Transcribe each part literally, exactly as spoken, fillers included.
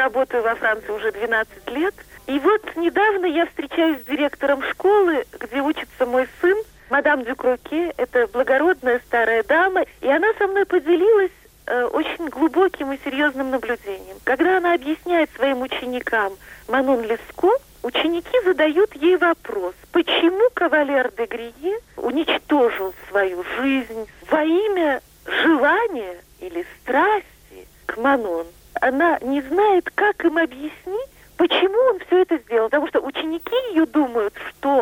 работаю во Франции уже двенадцать лет. И вот недавно я встречаюсь с директором школы, где учится мой сын, мадам Дюкроке. Это благородная старая дама. И она со мной поделилась э, очень глубоким и серьезным наблюдением. Когда она объясняет своим ученикам Манон Леско, ученики задают ей вопрос, почему кавалер де Грие уничтожил свою жизнь во имя желания или страсти к Манон. Она не знает, как им объяснить, почему он все это сделал. Потому что ученики ее думают, что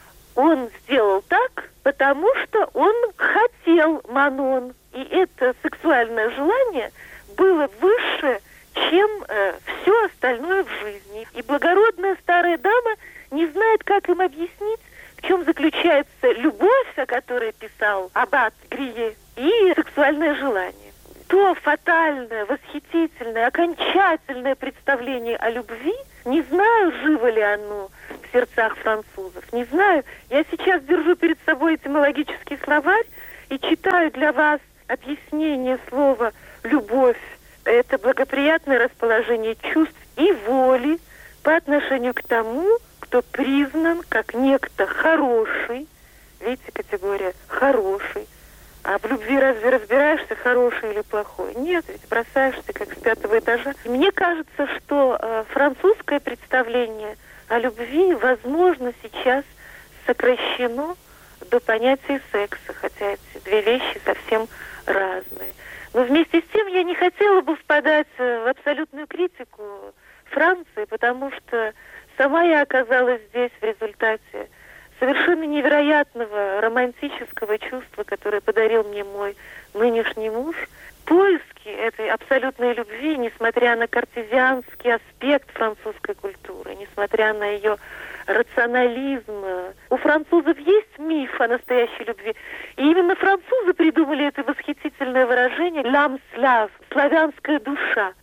он сделал так, потому что он хотел Манон. И это сексуальное желание было выше, чем э, все остальное в жизни. И благородная старая дама не знает, как им объяснить, в чем заключается любовь, о которой писал аббат Грие, и сексуальное желание. То фатальное, восхитительное, окончательное представление о любви, не знаю, живо ли оно в сердцах французов, не знаю. Я сейчас держу перед собой этимологический словарь и читаю для вас объяснение слова «любовь». Это благоприятное расположение чувств и воли по отношению к тому, кто признан как некто хороший. Видите, категория «хороший». А в любви разве разбираешься, хороший или плохой? Нет, ведь бросаешься как с пятого этажа. Мне кажется, что э, французское представление о любви, возможно, сейчас сокращено до понятия секса, хотя эти две вещи совсем разные. Но вместе с тем я не хотела бы впадать в абсолютную критику Франции, потому что сама я оказалась здесь в результате совершенно невероятного романтического чувства, которое подарил мне мой нынешний муж. Поиски этой абсолютной любви, несмотря на картезианский аспект французской культуры, несмотря на ее рационализм. У французов есть миф о настоящей любви. И именно французы придумали это восхитительное выражение «l'âme slave» — «славянская душа».